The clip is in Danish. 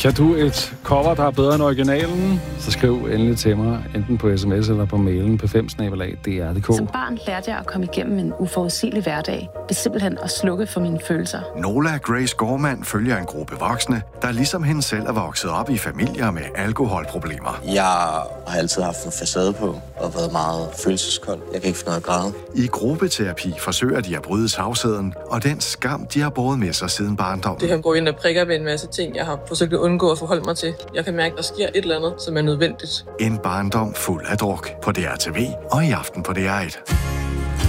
Kan du et cover, der er bedre end originalen? Så skriv endelig til mig, enten på sms eller på mailen på 5@dr.dk. Som barn lærte jeg at komme igennem en uforudsigelig hverdag, ved simpelthen at slukke for mine følelser. Nola Grace Gorman følger en gruppe voksne, der ligesom hende selv er vokset op i familier med alkoholproblemer. Jeg har altid haft en facade på og været meget følelseskold. Jeg kan ikke finde noget at græde. I gruppeterapi forsøger de at bryde tavsheden og den skam, de har båret med sig siden barndommen. Det her går ind og prikker ved en masse ting, jeg har forsøgt at undgå at forholde mig til. Jeg kan mærke, at der sker et eller andet, som er nødvendigt. En barndom fuld af druk på DRTV og i aften på DR1.